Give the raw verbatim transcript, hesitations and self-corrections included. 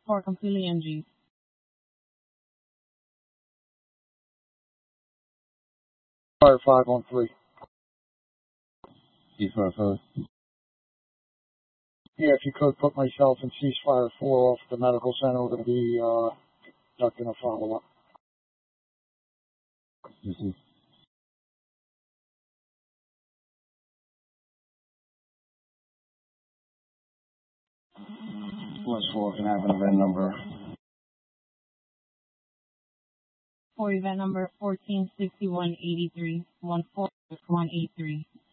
for completely M G. Fire five on three. Ceasefire. Yeah, if you could put myself and ceasefire four off the medical center, we're going to be uh, conducting a follow-up. This is Plus four can have an event number. For event number fourteen sixty-one eighty-three, one four one eight three.